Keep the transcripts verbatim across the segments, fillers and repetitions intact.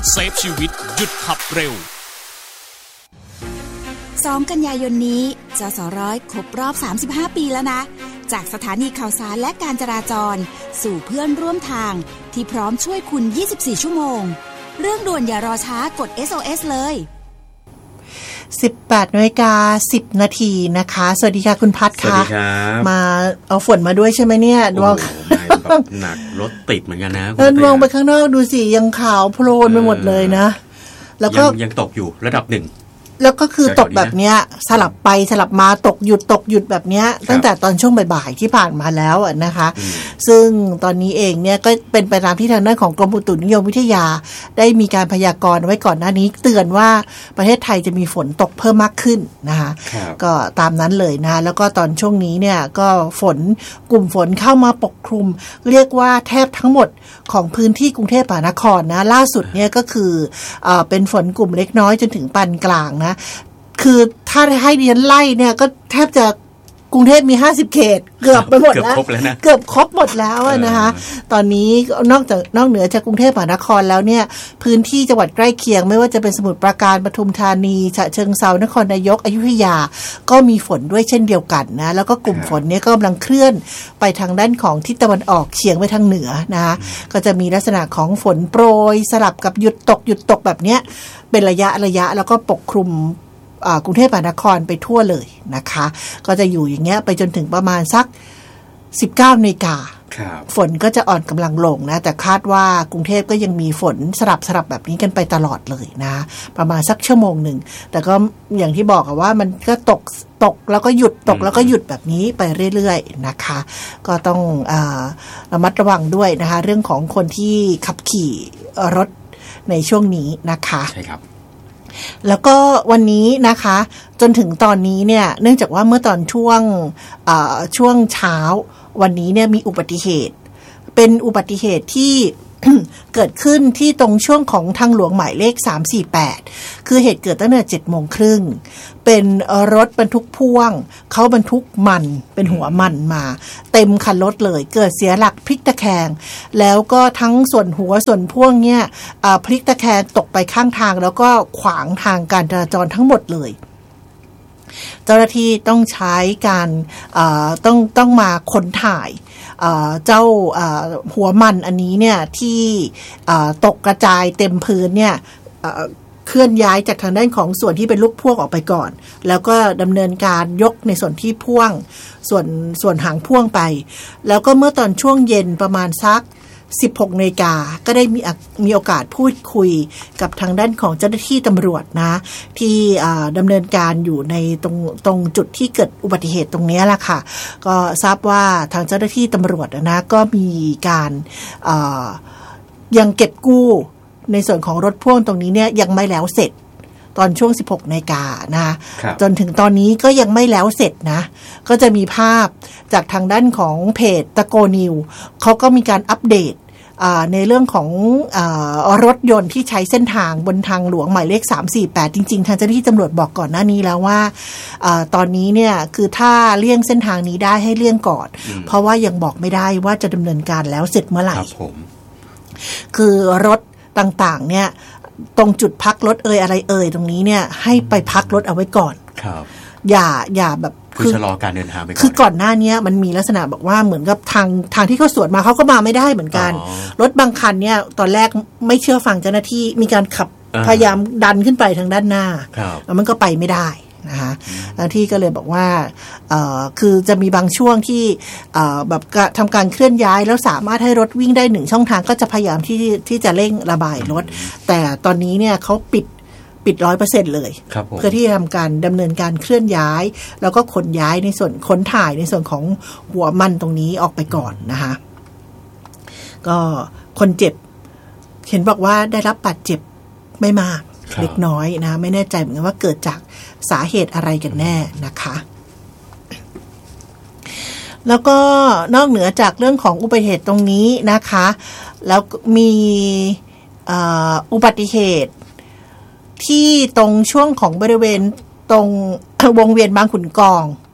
เซฟชีวิตหยุดขับเร็วสองกันยายนนี้จสร้อยครบรอบสามสิบห้าปีแล้วนะจากสถานีข่าวสารและการจราจรสู่เพื่อนร่วมทางที่พร้อมช่วยคุณยี่สิบสี่ชั่วโมงเรื่องด่วนอย่ารอช้ากด เอส โอ เอส เลยสิบแปดนาฬิกาสิบนาทีนะคะสวัสดีค่ะคุณพัฒน์ค่ะมาเอาฝนมาด้วยใช่ไหมเนี่ยดวงหนักรถติดเหมือนกันนะเออมองไปข้างนอกดูสิยังขาวโพลนไปหมดเลยนะแล้วก็ยังตกอยู่ระดับหนึ่งแล้วก็คือตกแบบเนี้ยสลับไปสลับมาตกหยุดตกหยุดแบบเนี้ยตั้งแต่ตอนช่วงบ่ายๆที่ผ่านมาแล้วนะคะซึ่งตอนนี้เองเนี่ยก็เป็นไปตามที่ทางด้านของกรมอุตุนิยมวิทยาได้มีการพยากรณ์ไว้ก่อนหน้านี้เตือนว่าประเทศไทยจะมีฝนตกเพิ่มมากขึ้นนะคะก็ตามนั้นเลยนะแล้วก็ตอนช่วงนี้เนี่ยก็ฝนกลุ่มฝนเข้ามาปกคลุมเรียกว่าแทบทั้งหมดของพื้นที่กรุงเทพมหานครนะล่าสุดเนี่ยก็คือเอ่อเป็นฝนกลุ่มเล็กน้อยจนถึงปานกลางนะคือถ้าให้เรียนไล่เนี่ยก็แทบจะกรุงเทพมีห้าสิบเขตเกือบไปหมดแล้วเกือบครบหมดแล้วนะคะตอนนี้นอกจากนอกเหนือจากกรุงเทพมหานครแล้วเนี่ยพื้นที่จังหวัดใกล้เคียงไม่ว่าจะเป็นสมุทรปราการปทุมธานีฉะเชิงเทรานครนายกอยุธยาก็มีฝนด้วยเช่นเดียวกันนะแล้วก็กลุ่มฝนนี้ก็กำลังเคลื่อนไปทางด้านของทิศตะวันออกเฉียงไปทางเหนือนะคะก็จะมีลักษณะของฝนโปรยสลับกับหยุดตกหยุดตกแบบเนี้ยเป็นระยะระยะแล้วก็ปกคลุมกรุงเทพมหานครไปทั่วเลยนะคะก็จะอยู่อย่างเงี้ยไปจนถึงประมาณสักสิบเก้านาฬิกาฝนก็จะอ่อนกำลังลงนะแต่คาดว่ากรุงเทพก็ยังมีฝนสลับสลับแบบนี้กันไปตลอดเลยนะประมาณสักชั่วโมงหนึ่งแต่ก็อย่างที่บอกว่ามันก็ตกตกแล้วก็หยุดตกแล้วก็หยุดแบบนี้ไปเรื่อยๆนะคะก็ต้องอ่าระมัดระวังด้วยนะคะเรื่องของคนที่ขับขี่รถในช่วงนี้นะคะใช่ครับแล้วก็วันนี้นะคะจนถึงตอนนี้เนี่ยเนื่องจากว่าเมื่อตอนช่วงช่วงเช้าวันนี้เนี่ยมีอุบัติเหตุเป็นอุบัติเหตุที่ เกิดขึ้นที่ตรงช่วงของทางหลวงหมายเลขสามสี่แปดคือเหตุเกิดตั้งแต่เจ็ดโมงครึ่งเป็นรถบรรทุกพ่วงเขาบรรทุกมันเป็นหัวมันมาเต็มคันรถเลยเกิดเสียหลักพลิกตะแคงแล้วก็ทั้งส่วนหัวส่วนพ่วงเนี่ยพลิกตะแคงตกไปข้างทางแล้วก็ขวางทางการจราจรทั้งหมดเลยเจ้าหน้าที่ต้องใช้การต้องต้องมาค้นถ่ายเจ้าหัวมันอันนี้เนี่ยที่ตกกระจายเต็มพื้นเนี่ยเคลื่อนย้ายจากทางด้านของส่วนที่เป็นลูกพ่วงออกไปก่อนแล้วก็ดำเนินการยกในส่วนที่พ่วงส่วนส่วนหางพ่วงไปแล้วก็เมื่อตอนช่วงเย็นประมาณสักสิบหกนาฬิกาก็ได้มีมีโอกาสพูดคุยกับทางด้านของเจ้าหน้าที่ตำรวจนะที่ดำเนินการอยู่ในตรงตรงจุดที่เกิดอุบัติเหตุตรงนี้แหละค่ะก็ทราบว่าทางเจ้าหน้าที่ตำรวจนะก็มีการยังเก็บกู้ในส่วนของรถพ่วงตรงนี้เนี่ยยังไม่แล้วเสร็จตอนช่วงสิบหกนาฬิกานะจนถึงตอนนี้ก็ยังไม่แล้วเสร็จนะก็จะมีภาพจากทางด้านของเพจตะโกนิวเขาก็มีการอัปเดตในเรื่องของรถยนต์ที่ใช้เส้นทางบนทางหลวงหมายเลขสามสี่แปดจริงๆทางเจ้าหน้าที่ตำรวจบอกก่อนหน้านี้แล้วว่าตอนนี้เนี่ยคือถ้าเลี่ยงเส้นทางนี้ได้ให้เลี่ยงก่อนเพราะว่ายังบอกไม่ได้ว่าจะดำเนินการแล้วเสร็จเมื่อไหร่คือรถต่างๆเนี่ยตรงจุดพักรถเอ่ยอะไรเอ่ยตรงนี้เนี่ยให้ไปพักรถเอาไว้ก่อนครับอย่าอย่าแบบคือชะลอการเดินทางไปก่อนคือก่อนหน้านี้มันมีลักษณะบอกว่าเหมือนกับทางทางที่เขาสวนมาเขาก็มาไม่ได้เหมือนกันรถบางคันเนี่ยตอนแรกไม่เชื่อฟังเจ้าหน้าที่มีการขับพยายามดันขึ้นไปทางด้านหน้าแล้วมันก็ไปไม่ได้นะคะที่ก็เลยบอกว่าคือจะมีบางช่วงที่แบบทำการเคลื่อนย้ายแล้วสามารถให้รถวิ่งได้หนึ่งช่องทางก็จะพยายามที่ที่จะเร่งระบายรถแต่ตอนนี้เนี่ยเขาปิดปิด ร้อยเปอร์เซ็นต์ เลยเพื่อที่จะทำการดำเนินการเคลื่อนย้ายแล้วก็ขนย้ายในส่วนขนถ่ายในส่วนของหัวมันตรงนี้ออกไปก่อนนะคะก็คนเจ็บเห็นบอกว่าได้รับบาดเจ็บไม่มากเล็กน้อยนะไม่แน่ใจเหมือนกันว่าเกิดจากสาเหตุอะไรกันแน่นะคะแล้วก็นอกเหนือจากเรื่องของอุบัติเหตุตรงนี้นะคะแล้วมีอุบัติเหตุที่ตรงช่วงของบริเวณตรงวงเวียนบางขุนกอง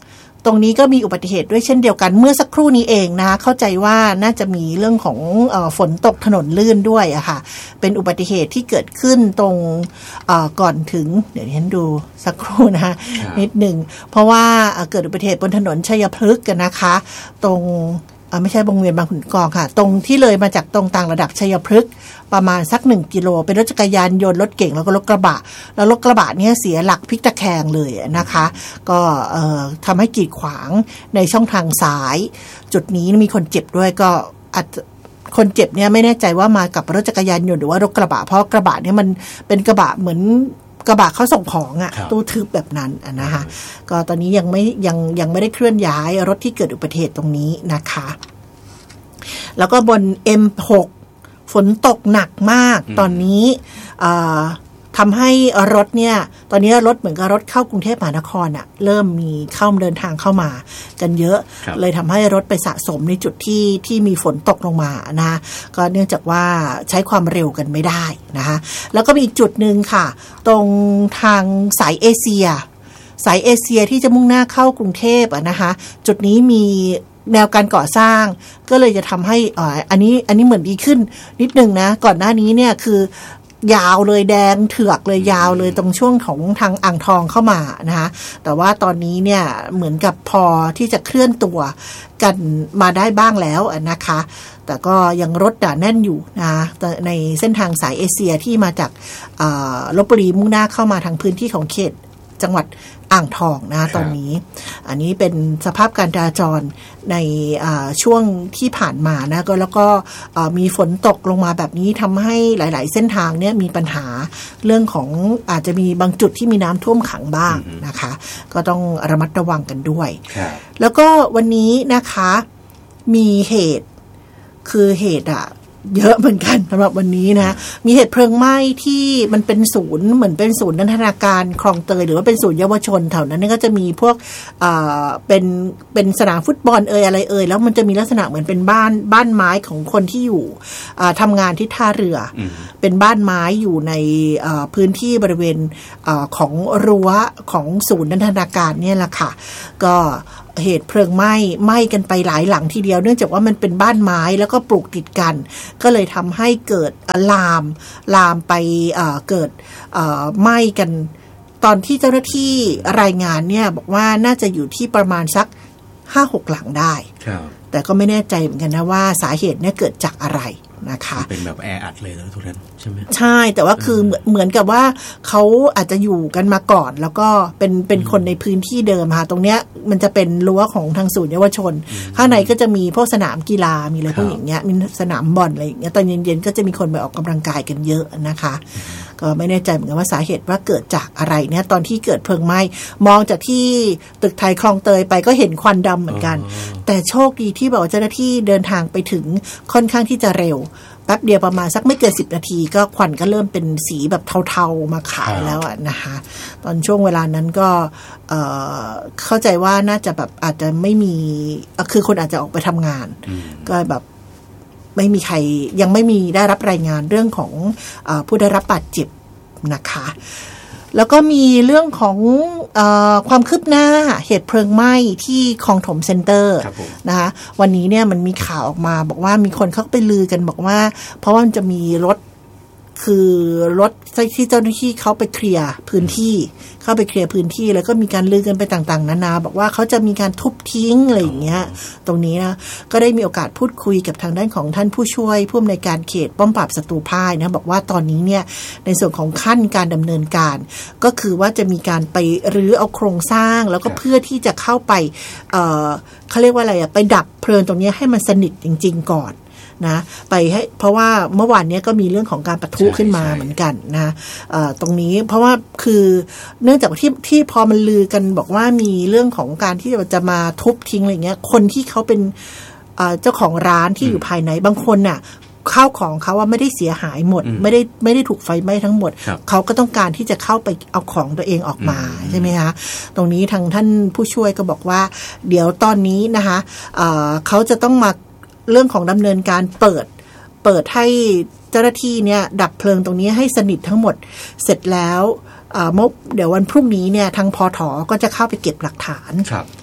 ตรงนี้ก็มีอุบัติเหตุด้วยเช่นเดียวกันเมื่อสักครู่นี้เองนะคะเข้าใจว่าน่าจะมีเรื่องของเอ่อฝนตกถนนลื่นด้วยอะค่ะเป็นอุบัติเหตุที่เกิดขึ้นตรงเอ่อก่อนถึงเดี๋ยวฉันดูสักครู่นะคะนิดหนึ่งเพราะว่าเกิดอุบัติเหตุบนถนนชัยพฤกษ์กันนะคะตรงไม่ใช่วงเวียนบางขุนกองค่ะตรงที่เลยมาจากตรงต่างระดับชัยพฤกษ์ประมาณสักหนึ่งกิโลเป็นรถจักรยานยนต์รถเก๋งแล้วก็รถกระบะแล้วรถกระบะเนี่ยเสียหลักพลิกตะแคงเลยนะคะก็เอ่อทำให้กีดขวางในช่องทางซ้ายจุดนี้มีคนเจ็บด้วยก็อาจคนเจ็บเนี่ยไม่แน่ใจว่ามากับรถจักรยานยนต์หรือว่ารถกระบะเพราะกระบะเนี่ยมันเป็นกระบะเหมือนกระบะเขาส่งของอ่ะตู้ทึบแบบนั้นนะคะก็ตอนนี้ยังไม่ยังยังไม่ได้เคลื่อนย้ายรถที่เกิดอุบัติเหตุตรงนี้นะคะแล้วก็บน เอ็ม หก ฝนตกหนักมากตอนนี้ทำให้รถเนี่ยตอนนี้รถเหมือนกับรถเข้ากรุงเทพมหานครอ่ะเริ่มมีเข้าเดินทางเข้ามากันเยอะเลยทำให้รถไปสะสมในจุดที่ที่มีฝนตกลงมานะก็เนื่องจากว่าใช้ความเร็วกันไม่ได้นะคะแล้วก็มีอีกจุดหนึ่งค่ะตรงทางสายเอเชียสายเอเชียที่จะมุ่งหน้าเข้ากรุงเทพอ่ะนะคะจุดนี้มีแนวการก่อสร้างก็เลยจะทำให้อ่าอันนี้อันนี้เหมือนดีขึ้นนิดนึงนะก่อนหน้านี้เนี่ยคือยาวเลยแดงเถือกเลยยาวเลยตรงช่วงของทางอ่างทองเข้ามานะคะแต่ว่าตอนนี้เนี่ยเหมือนกับพอที่จะเคลื่อนตัวกันมาได้บ้างแล้วนะคะแต่ก็ยังรถหนาแน่นอยู่นะในเส้นทางสายเอเชียที่มาจากลพบุรีมุ่งหน้าเข้ามาทางพื้นที่ของเขตจังหวัดอ่างทองนะตอนนี้อันนี้เป็นสภาพการจราจรในช่วงที่ผ่านมานะก็แล้วก็มีฝนตกลงมาแบบนี้ทำให้หลายๆเส้นทางเนี่ยมีปัญหาเรื่องของอาจจะมีบางจุดที่มีน้ำท่วมขังบ้างนะคะก็ต้องระมัดระวังกันด้วยแล้วก็วันนี้นะคะมีเหตุคือเหตุอะเยอะเหมือนกันสำหรับวันนี้นะมีเหตุเพลิงไหม้ที่มันเป็นศูนย์เหมือนเป็นศูนย์นันทนาการคลองเตยหรือว่าเป็นศูนย์เยาวชนแถวนั้นก็จะมีพวกเป็นเป็นสนามฟุตบอลเอ่ยอะไรเอ่ยแล้วมันจะมีลักษณะเหมือนเป็นบ้านบ้านไม้ของคนที่อยู่ทำงานที่ท่าเรือเป็นบ้านไม้อยู่ในพื้นที่บริเวณของรั้วของศูนย์นันทนาการเนี่ยแหละค่ะก็เหตุเพลิงไหม้ไหม้กันไปหลายหลังทีเดียวเนื่องจากว่ามันเป็นบ้านไม้แล้วก็ปลูกติดกันก็เลยทำให้เกิดลามลามไปเอ่อเกิดเอ่อไหม้กันตอนที่เจ้าหน้าที่รายงานเนี่ยบอกว่าน่าจะอยู่ที่ประมาณสัก ห้าหก หลังได้แต่ก็ไม่แน่ใจเหมือนกันนะว่าสาเหตุเนี่ยเกิดจากอะไรนะคะเป็นแบบแออัดเลยแล้วทุกท่านใช่ไหมใช่แต่ว่าคือเหมือนเหมือนกับว่าเขาอาจจะอยู่กันมาก่อนแล้วก็เป็นเป็นคนในพื้นที่เดิมค่ะตรงเนี้ยมันจะเป็นรั้วของทางศูนย์เยาวชนข้างในก็จะมีพวกสนามกีฬามีอะไรพวกอย่างเงี้ยมีสนามบอลอะไรอย่างเงี้ยตอนเย็นๆก็จะมีคนไปออกกำลังกายกันเยอะนะคะก็ไม่แน่ใจเหมือนกันว่าสาเหตุว่าเกิดจากอะไรเนี่ยตอนที่เกิดเพลิงไหม้มองจากที่ตึกไทยคลองเตยไปก็เห็นควันดำเหมือนกันแต่โชคดีที่บอกเจ้าหน้าที่เดินทางไปถึงค่อนข้างที่จะเร็วแป๊บเดียวประมาณสักไม่เกินสิบนาทีก็ควันก็เริ่มเป็นสีแบบเทาๆมาขายแล้วอ่ะนะคะตอนช่วงเวลานั้นก็เอ่อเข้าใจว่าน่าจะแบบอาจจะไม่มีคือคนอาจจะออกไปทำงานก็แบบไม่มีใครยังไม่มีได้รับรายงานเรื่องของเอ่อผู้ได้รับบาดเจ็บนะคะแล้วก็มีเรื่องของเอ่อความคืบหน้าเหตุเพลิงไหม้ที่คลองถมเซ็นเตอร์นะคะวันนี้เนี่ยมันมีข่าวออกมาบอกว่ามีคนเขาไปลือกันบอกว่าเพราะว่ามันจะมีรถคือรถที่เจ้าหน้าที่เขาไปเคลียร์พื้นที่เข้าไปเคลียร์พื้นที่แล้วก็มีการลือกันไปต่างๆนานาบอกว่าเขาจะมีการทุบทิ้งอะไรอย่างเงี้ยตรงนี้นะก็ได้มีโอกาสพูดคุยกับทางด้านของท่านผู้ช่วยผู้อำนวยการเขตป้อมปราบศัตรูพ่ายนะบอกว่าตอนนี้เนี่ยในส่วนของขั้นการดำเนินการก็คือว่าจะมีการไปรื้อเอาโครงสร้างแล้วก็เพื่อที่จะเข้าไปเอ่อเขาเรียกว่าอะไรอะไปดับเพลิงตรงนี้ให้มันสนิทจริงๆก่อนนะไปให้เพราะว่าเมื่อวานนี้ก็มีเรื่องของการปะทุขึ้นมาเหมือนกันนะตรงนี้เพราะว่าคือเนื่องจากที่ที่พอมันลือกันบอกว่ามีเรื่องของการที่จะมาทุบทิ้งอะไรเงี้ยคนที่เขาเป็นเจ้าของร้านที่อยู่ภายในบางคนน่ะข้าวของเขาว่าไม่ได้เสียหายหมดไม่ได้ไม่ได้ถูกไฟไหม้ทั้งหมดเขาก็ต้องการที่จะเข้าไปเอาของตัวเองออกมาใช่ไหมคะตรงนี้ทางท่านผู้ช่วยก็บอกว่าเดี๋ยวตอนนี้นะคะเขาจะต้องมาเรื่องของดำเนินการเปิดเปิดให้เจ้าหน้าที่เนี่ยดับเพลิงตรงนี้ให้สนิททั้งหมดเสร็จแล้วเมื่อเดี๋ยววันพรุ่งนี้เนี่ยทางพท.ก็จะเข้าไปเก็บหลักฐาน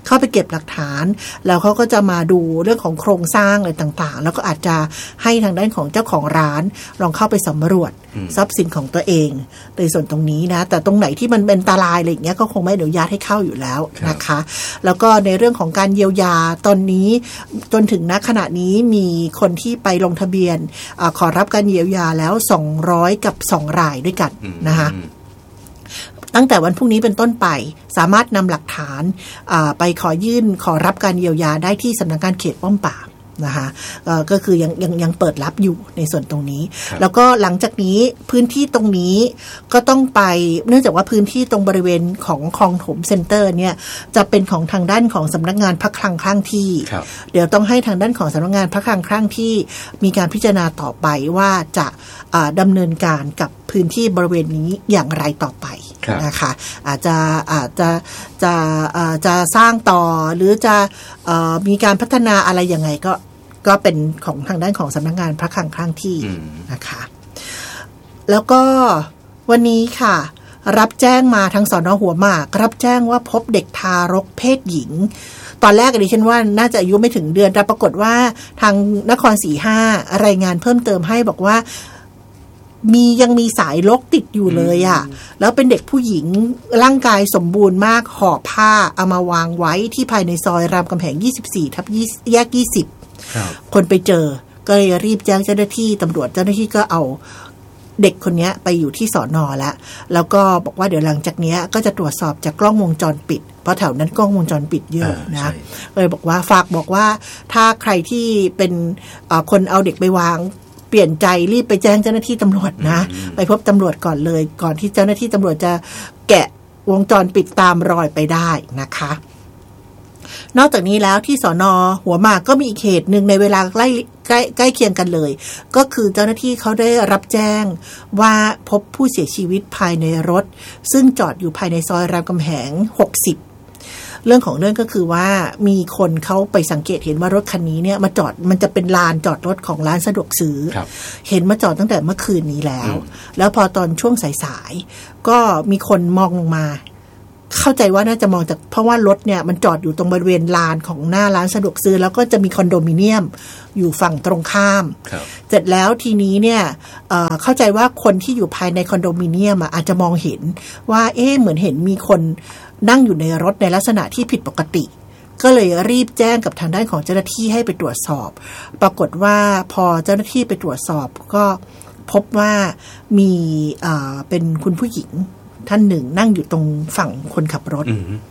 เข้าไปเก็บหลักฐานแล้วเขาก็จะมาดูเรื่องของโครงสร้างอะไรต่างๆแล้วก็อาจจะให้ทางด้านของเจ้าของร้านลองเข้าไปสำรวจทรัพย์สินของตัวเองในส่วนตรงนี้นะแต่ตรงไหนที่มันเป็นอันตรายอะไรอย่างเงี้ยก็คงไม่อนุญาตให้เข้าอยู่แล้วนะคะแล้วก็ในเรื่องของการเยียวยาตอนนี้จนถึงณขณะนี้มีคนที่ไปลงทะเบียนอขอรับการเยียวยาแล้วสองร้อยกับสองรายด้วยกันนะคะตั้งแต่วันพรุ่งนี้เป็นต้นไปสามารถนำหลักฐานไปขอยื่นขอรับการเยียวยาได้ที่สำนักงานเขตป้อมปราบนะคะก็คือยังยังยังเปิดรับอยู่ในส่วนตรงนี้แล้วก็หลังจากนี้พื้นที่ตรงนี้ก็ต้องไปเนื่องจากว่าพื้นที่ตรงบริเวณของคลองถมเซ็นเตอร์เนี่ยจะเป็นของทางด้านของสำนักงานพักคลังข้างที่เดี๋ยวต้องให้ทางด้านของสำนักงานพักคลังข้างที่มีการพิจารณาต่อไปว่าจะดำเนินการกับพื้นที่บริเวณนี้อย่างไรต่อไปนะคะอาจจะอาจจะจะจะสร้างต่อหรือจะมีการพัฒนาอะไรยังไงก็ก็เป็นของทางด้านของสำนักงานพระคลังข้างที่นะคะแล้วก็วันนี้ค่ะรับแจ้งมาทางสน.หัวหมากรับแจ้งว่าพบเด็กทารกเพศหญิงตอนแรกดิฉันว่าน่าจะอายุไม่ถึงเดือนแต่ปรากฏว่าทางนครศรีห้ารายงานเพิ่มเติมให้บอกว่ามียังมีสายลกติดอยู่เลยอ่ะแล้วเป็นเด็กผู้หญิงร่างกายสมบูรณ์มากห่อผ้าเอามาวางไว้ที่ภายในซอยรามคำแหงยี่สิบสี่ทับแยกยี่สิบคนไปเจอก็เลยรีบแจ้งเจ้าหน้าที่ตำรวจเจ้าหน้าที่ก็เอาเด็กคนนี้ไปอยู่ที่สน.แล้วแล้วก็บอกว่าเดี๋ยวหลังจากนี้ก็จะตรวจสอบจากกล้องวงจรปิดเพราะแถวนั้นกล้องวงจรปิดเยอะนะเลยบอกว่าฝากบอกว่าถ้าใครที่เป็นคนเอาเด็กไปวางเปลี่ยนใจรีบไปแจ้งเจ้าหน้าที่ตำรวจนะไปพบตำรวจก่อนเลยก่อนที่เจ้าหน้าที่ตำรวจจะแกะวงจรปิดตามรอยไปได้นะคะนอกจากนี้แล้วที่สน.หัวหมากก็มีอีกเหตุหนึ่งในเวลาใกล้ใกล้ใกล้เคียงกันเลยก็คือเจ้าหน้าที่เขาได้รับแจ้งว่าพบผู้เสียชีวิตภายในรถซึ่งจอดอยู่ภายในซอยรามคำแหงหกสิบเรื่องของเรื่องก็คือว่ามีคนเขาไปสังเกตเห็นว่ารถคันนี้เนี่ยมาจอดมันจะเป็นลานจอดรถของร้านสะดวกซื้อเห็นมาจอดตั้งแต่เมื่อคืนนี้แล้วแล้วพอตอนช่วงสายๆก็มีคนมองลงมาเข้าใจว่าน่าจะมองจากเพราะว่ารถเนี่ยมันจอดอยู่ตรงบริเวณลานของหน้าร้านสะดวกซื้อแล้วก็จะมีคอนโดมิเนียมอยู่ฝั่งตรงข้ามเสร็จแล้วทีนี้เนี่ยเอ่อเข้าใจว่าคนที่อยู่ภายในคอนโดมิเนียมอาจจะมองเห็นว่าเอ๊ะเหมือนเห็นมีคนนั่งอยู่ในรถในลักษณะที่ผิดปกติก็เลยรีบแจ้งกับทางด้านของเจ้าหน้าที่ให้ไปตรวจสอบปรากฏว่าพอเจ้าหน้าที่ไปตรวจสอบก็พบว่ามีเอ่อเป็นคุณผู้หญิงท่านหนึ่งนั่งอยู่ตรงฝั่งคนขับรถ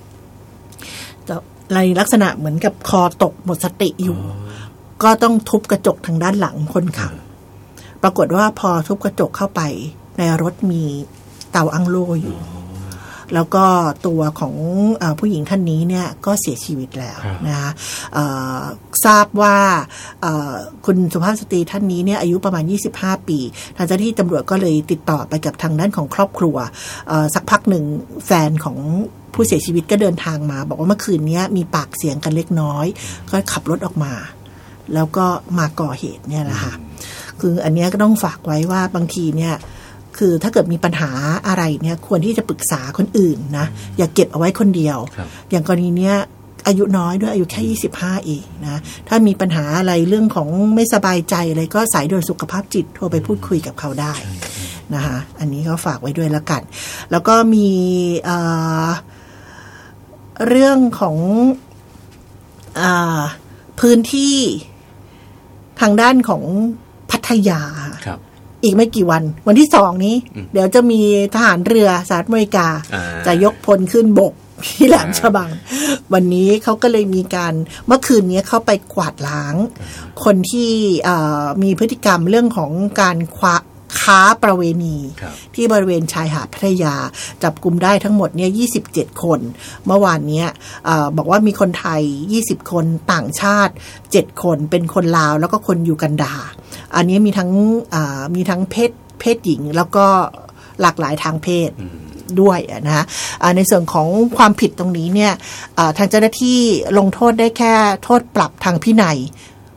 ในลักษณะเหมือนกับคอตกหมดสติอยู่ก็ต้องทุบกระจกทางด้านหลังคนขับปรากฏว่าพอทุบกระจกเข้าไปในรถมีเตาอั้งโล่อยู่แล้วก็ตัวของเอ่อผู้หญิงท่านนี้เนี่ยก็เสียชีวิตแล้วนะคะทราบว่าคุณสุภาพสตรีท่านนี้เนี่ยอายุประมาณยี่สิบห้าปีทางเจ้าหน้าที่ตำรวจก็เลยติดต่อไปกับทางด้านของครอบครัวสักพักหนึ่งแฟนของผู้เสียชีวิตก็เดินทางมาบอกว่าเมื่อคืนนี้มีปากเสียงกันเล็กน้อยก็ขับรถออกมาแล้วก็มาก่อเหตุเนี่ยแหละค่ะคืออันนี้ก็ต้องฝากไว้ว่าบางทีเนี่ยคือถ้าเกิดมีปัญหาอะไรเนี่ยควรที่จะปรึกษาคนอื่นนะอย่าเก็บเอาไว้คนเดียวอย่างกรณีเนี้ยอายุน้อยด้วยอายุแค่ยี่สิบห้าเองนะถ้ามีปัญหาอะไรเรื่องของไม่สบายใจอะไรก็สายด่วนสุขภาพจิตโทรไปพูดคุยกับเขาได้นะคะอันนี้ก็ฝากไว้ด้วยแล้วกันแล้วก็มีเอ่อเรื่องของเอ่อพื้นที่ทางด้านของพัทยาอีกไม่กี่วันวันที่สองนี้เดี๋ยวจะมีทหารเรือสหรัฐอเมริกาจะยกพลขึ้นบกที่แหลมฉบังวันนี้เขาก็เลยมีการเมื่อคืนนี้เข้าไปกวาดล้างคนที่มีพฤติกรรมเรื่องของการคว้าค้าประเวณีที่บริเวณชายหาดพัทยาจับกุมได้ทั้งหมดเนี่ยยี่สิบเจ็ดคนเมื่อวานนี้บอกว่ามีคนไทยยี่สิบคนต่างชาติเจ็ดคนเป็นคนลาวแล้วก็คนยูกันดาอันนี้มีทั้งมีทั้งเพศเพศหญิงแล้วก็หลากหลายทางเพศด้วยนะในส่วนของความผิดตรงนี้เนี่ยทางเจ้าหน้าที่ลงโทษได้แค่โทษปรับทางพินัย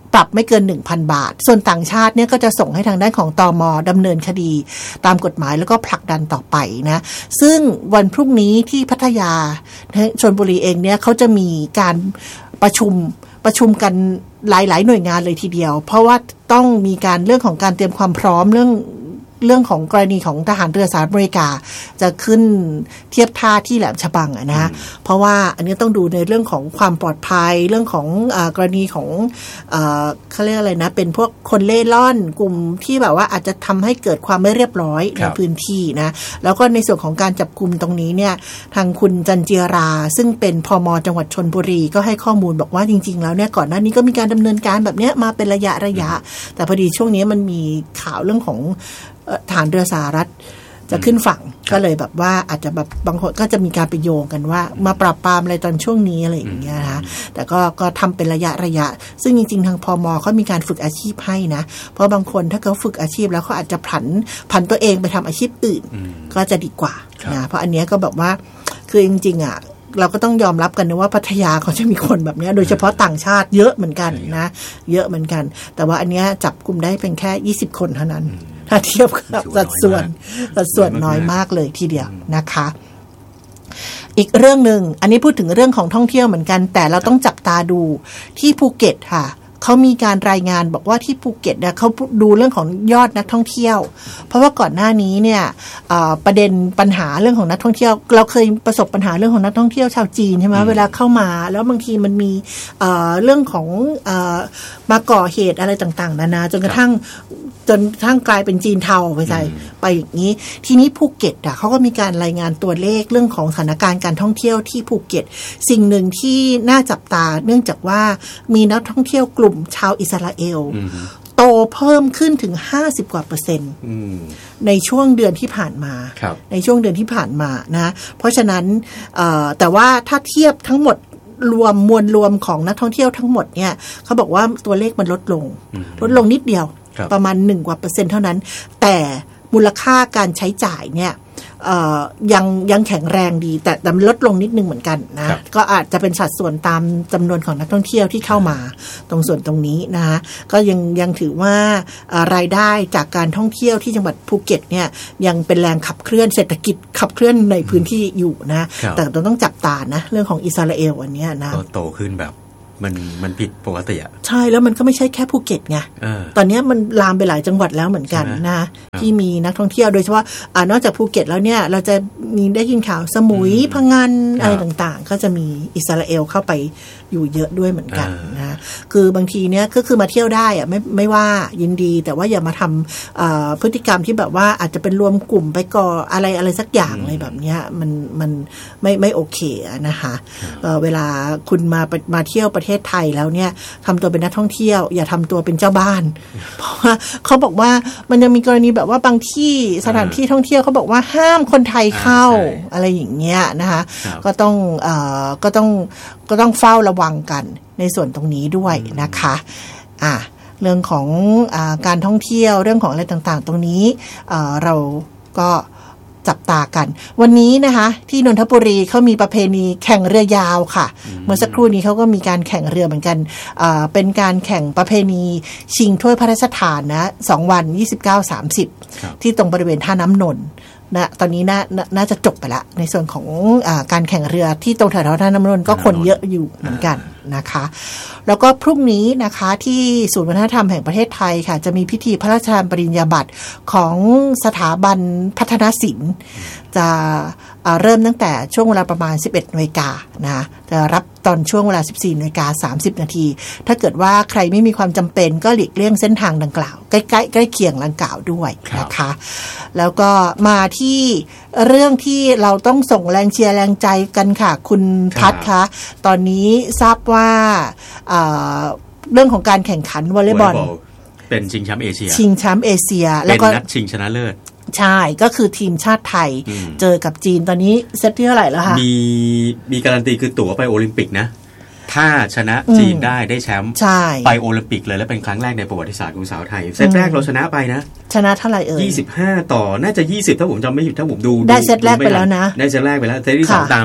ปรับไม่เกิน หนึ่งพัน บาทส่วนต่างชาติเนี่ยก็จะส่งให้ทางด้านของตม.ดำเนินคดีตามกฎหมายแล้วก็ผลักดันต่อไปนะซึ่งวันพรุ่งนี้ที่พัทยาชลบุรีเองเนี่ยเขาจะมีการประชุมประชุมกันหลายๆหน่วยงานเลยทีเดียวเพราะว่าต้องมีการเรื่องของการเตรียมความพร้อมเรื่องเรื่องของกรณีของทหารเรือสหรัฐอเมริกาจะขึ้นเทียบท่าที่แหลมฉบังอะนะเพราะว่าอันนี้ต้องดูในเรื่องของความปลอดภัยเรื่องของอ่ากรณีของอ่าเขาเรียกอะไรนะเป็นพวกคนเล่ร่อนกลุ่มที่แบบว่าอาจจะทำให้เกิดความไม่เรียบร้อยในพื้นที่นะแล้วก็ในส่วนของการจับกุมตรงนี้เนี่ยทางคุณจันเจียราซึ่งเป็นพม.จังหวัดชลบุรีก็ให้ข้อมูลบอกว่าจริงๆแล้วเนี่ยก่อนหน้านี้ก็มีการดำเนินการแบบนี้มาเป็นระยะระยะแต่พอดีช่วงนี้มันมีข่าวเรื่องของฐานเรือสหรัฐจะขึ้นฝั่งก็เลยแบบว่าอาจจะแบบบางคนก็จะมีการไปโยงกันว่ามาปราบปรามอะไรตอนช่วงนี้อะไรอย่างเงี้ยนะแต่ก็ก็ทำเป็นระยะระยะซึ่งจริงๆทางพม.เขามีการฝึกอาชีพให้นะเพราะบางคนถ้าเขาฝึกอาชีพแล้วเขาอาจจะผันผันตัวเองไปทำอาชีพอื่นก็จะดีกว่านะเพราะอันนี้ก็แบบว่าคือจริงๆอ่ะเราก็ต้องยอมรับกันนะว่าพัทยาเขาจะมีคนแบบนี้โดยเฉพาะต่างชาติเยอะเหมือนกันนะเยอะเหมือนกันแต่ว่าอันนี้จับกุมได้เป็นแค่ยี่สิบคนเท่านั้นถ้าเทียบกับสัดส่วนสัดส่วนน้อยมากเลยทีเดียวนะคะอีกเรื่องนึงอันนี้พูดถึงเรื่องของท่องเที่ยวเหมือนกันแต่เราต้องจับตาดูที่ภูเก็ตค่ะเขามีการรายงานบอกว่าที่ภูเก็ตเนี่ยเขาดูเรื่องของยอดนักท่องเที่ยวเพราะว่าก่อนหน้านี้เนี่ยประเด็นปัญหาเรื่องของนักท่องเที่ยวเราเคยประสบปัญหาเรื่องของนักท่องเที่ยวชาวจีนใช่ไหมเวลาเข้ามาแล้วบางทีมันมีเรื่องของมาก่อเหตุอะไรต่างๆนานาจนกระทั่งจนทั้งกลายเป็นจีนเทาไปใช่ไปอย่างนี้ทีนี้ภูเก็ตอ่ะเขาก็มีการรายงานตัวเลขเรื่องของสถานการณ์การท่องเที่ยวที่ภูเก็ตสิ่งหนึ่งที่น่าจับตาเนื่องจากว่ามีนักท่องเที่ยวกลุ่มชาวอิสราเอลโตเพิ่มขึ้นถึงห้าสิบกว่าเปอร์เซ็นต์ในช่วงเดือนที่ผ่านมาในช่วงเดือนที่ผ่านมานะเพราะฉะนั้นแต่ว่าถ้าเทียบทั้งหมดรวมมวลรวมของนักท่องเที่ยวทั้งหมดเนี่ยเขาบอกว่าตัวเลขมันลดลงลดลงนิดเดียวประมาณหนึ่งกว่าเปอร์เซ็นต์เท่านั้นแต่มูลค่าการใช้จ่ายเนี่ยยังยังแข็งแรงดีแต่แต่ลดลงนิดนึงเหมือนกันนะก็อาจจะเป็นสัดส่วนตามจำนวนของนักท่องเที่ยวที่เข้ามาตรงส่วนตรงนี้นะก็ยังยังถือว่ารายได้จากการท่องเที่ยวที่จังหวัดภูเก็ตเนี่ยยังเป็นแรงขับเคลื่อนเศรษฐกิจขับเคลื่อนในพื้นที่อยู่นะแต่เราต้องจับตานะเรื่องของอิสราเอลอันนี้นะโตขึ้นแบบมันมันผิดปกติอ่ะใช่แล้วมันก็ไม่ใช่แค่ภูเก็ตไงตอนนี้มันลามไปหลายจังหวัดแล้วเหมือนกันนะที่มีนักท่องเที่ยวโดยเฉพาะอ่านอกจากภูเก็ตแล้วเนี่ยเราจะมีได้ยินข่าวสมุยพังงานอะไรต่างๆก็จะมีอิสราเอลเข้าไปอยู่เยอะด้วยเหมือนกันนะคือบางทีเนี่ยก็คือมาเที่ยวได้อ่ะไม่ไม่ว่ายินดีแต่ว่าอย่ามาทำพฤติกรรมที่แบบว่าอาจจะเป็นรวมกลุ่มไปก่ออะไรอะไรสักอย่างอะไรแบบนี้มันมันไม่ไม่โอเคนะคะเวลาคุณมามาเที่ยวประเทศไทยแล้วเนี่ยทำตัวเป็นนักท่องเที่ยวอย่าทำตัวเป็นเจ้าบ้านเพราะว่าเขาบอกว่ามันยังมีกรณีแบบว่าบางที่สถานที่ท่องเที่ยวเขาบอกว่าห้ามคนไทยเข้าอะไรอย่างเงี้ยนะคะก็ต้องเอ่อก็ต้องก็ต้องเฝ้าระวังกันในส่วนตรงนี้ด้วยนะคะอ่ะเรื่องของอ่าการท่องเที่ยวเรื่องของอะไรต่างๆตรงนี้เอ่อเราก็จับตากันวันนี้นะคะที่นนทบุรีเขามีประเพณีแข่งเรือยาวค่ะเมื่อสักครู่นี้เขาก็มีการแข่งเรือเหมือนกันเป็นการแข่งประเพณีชิงถ้วยพระราชทานนะสองวัน ยี่สิบเก้า สามสิบ ที่ตรงบริเวณท่าน้ำนนท์นะตอนนี้น่าน่าจะจบไปละในส่วนของอ่าการแข่งเรือที่ตรงแถวท่าน้ำนนท์ก็คนเยอะอยู่เหมือนกันนะคะแล้วก็พรุ่งนี้นะคะที่ศูนย์วัฒนธรรมแห่งประเทศไทยค่ะจะมีพิธีพระราชทานปริญญาบัตรของสถาบันพัฒนศิลป์จะเริ่มตั้งแต่ช่วงเวลาประมาณ สิบเอ็ดนาฬิกานะจะรับตอนช่วงเวลา สิบสี่นาฬิกาสามสิบนาทีถ้าเกิดว่าใครไม่มีความจำเป็นก็หลีกเลี่ยงเส้นทางดังกล่าวใกล้ๆใกล้เคียงดังกล่าวด้วยนะคะแล้วก็มาที่เรื่องที่เราต้องส่งแรงเชียร์แรงใจกันค่ะคุณพัฒน์คะตอนนี้ทราบว่าเรื่องของการแข่งขันวอลเลย์บอลเป็นชิงแชมป์เอเชียชิงแชมป์เอเชียแล้วก็นัดชิงชนะเลิศใช่ก็คือทีมชาติไทยเจอกับจีนตอนนี้เซตที่เท่าไหร่แล้วคะมีมีการันตีคือตั๋วไปโอลิมปิกนะถ้าชนะจีนได้ได้แชมป์ไปโอลิมปิกเลยและเป็นครั้งแรกในประวัติศาสตร์ของสาวไทยเซตแรกเราชนะไปนะชนะเท่าไหร่เอ่ยยี่สิบห้าต่อน่าจะยี่สิบถ้าผมจำไม่ผิดถ้าผมดูได้เซตแรกไปแล้วนะได้เซตแรกไปแล้วเซตที่สองตามอยู่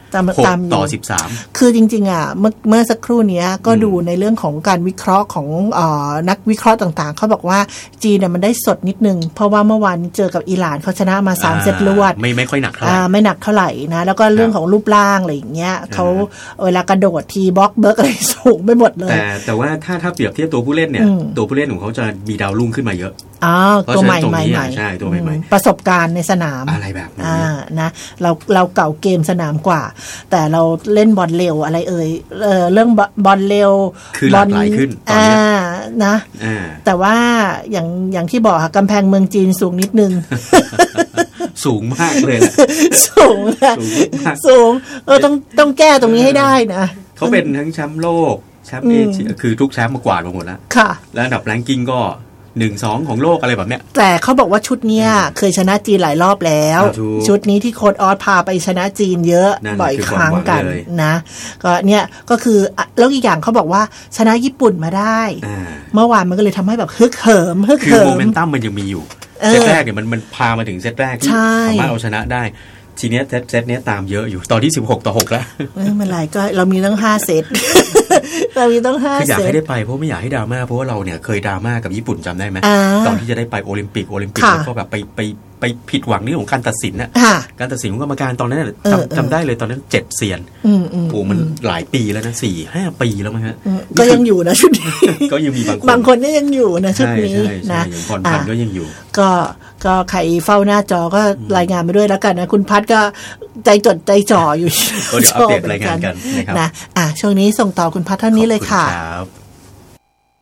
หกต่อสิบสามคือจริงๆอ่ะเมื่อเมื่อสักครู่นี้ก็ดูในเรื่องของการวิเคราะห์ของเอ่อนักวิเคราะห์ต่างๆเขาบอกว่าจีนเนี่ยมันได้สดนิดนึงเพราะว่าเมื่อวานเจอกับอิหร่านเขาชนะมาสามเซตรวดไม่ไม่ค่อยหนักเท่าไหร่ไม่หนักเท่าไหร่นะแล้วก็เรื่องของรูปร่างอะไรอย่างเงี้ยเขาเวลากระโดดทีบล็อกเบิร์กอะไรสูงไปหมดเลยแต่แต่ว่าถ้าถ้าเปรียบเทียบตัวผู้เล่นเนี่ยตัวผู้เล่นของเขาจะมีดาวรุ่งขึ้นมาเยอะอ๋อตัวใหม่ใหม่ใหม่ใช่ตัวใหม่ใหม่ประสบการณ์ในสนามอะไรแบบนี้นะเราเราเก่าเกมสนามกว่าแต่เราเล่นบอลเร็วอะไรเอ่ยเออเรื่องบอลเร็วคือหลากหลายขึ้นตอนนี้นะแต่ว่าอย่างอย่างที่บอกค่ะกำแพงเมืองจีนสูงนิดนึงสูงมากเลยสูงสูงเออต้องต้องแก้ตรงนี้ให้ได้นะเขาเป็นทั้งแชมป์โลกแชมป์เอเชียคือทุกแชมป์มากวาดมาหมดแล้วค่ะและอันดับแรงกิ้งก็หนึ่ง สองของโลกอะไรแบบเนี้ยแต่เขาบอกว่าชุดเนี้ยเคยชนะจีนหลายรอบแล้วชุดนี้ที่โค้ชออสพาไปชนะจีนเยอะบ่อยครั้งกันนะก็เนี่ยก็คือแล้วอีกอย่างเขาบอกว่าชนะญี่ปุ่นมาได้เมื่อวานมันก็เลยทำให้แบบฮึกเหิมฮึกเหิมคือโมเมนตัมมันยังมีอยู่เซตแรกเนี่ยมันมันพามาถึงเซตแรกที่สามารถเอาชนะได้ทีเนี้ยเซตเซตเนี้ยตามเยอะอยู่ตอนที่สิบหกต่อหกแล้วไม่เป็นไรก็เรามีตั้งห้าเซตเรามีตั้งห้าเซตคืออยากให้ได้ไปเพราะไม่อยากให้ดราม่าเพราะว่าเราเนี่ยเคยดราม่ากับญี่ปุ่นจำได้ไหมตอนที่จะได้ไปโอลิมปิกโอลิมปิกแล้วก็แบบไปไปไปผิดหวังเรื่องของการตัดสินน่ะการตัดสินของกรรมการตอนนั้นจำจำได้เลยตอนนั้นเจ็ดเซียนโอ้มันหลายปีแล้วนะสี่ห้าปีแล้วมั้งฮะก็ยังอยู่นะชุดนี้ก็ยังมีบางคนบางคนก็ยังอยู่นะชุดนี้นะอย่างพรพันธ์ก็ยังอยู่ก็ก็ใครเฝ้าหน้าจอก็รายงานมาด้วยแล้วกันนะคุณพัดก็ใจจดใจจ่ออยู่ก็เดี๋ยวอัปเดตรายงานกันนะครับนะอ่ะช่วงนี้ส่งต่อคุณพัดเท่านี้เลยค่ะ